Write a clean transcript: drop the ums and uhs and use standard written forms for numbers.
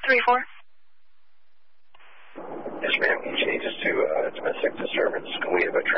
634. Yes, ma'am. Changes to domestic disturbance. Can we have a